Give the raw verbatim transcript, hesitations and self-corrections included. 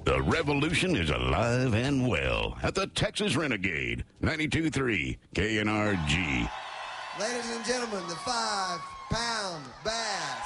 The revolution is alive and well at the Texas Renegade, ninety-two point three K N R G. Ladies and gentlemen, the five-pound bass.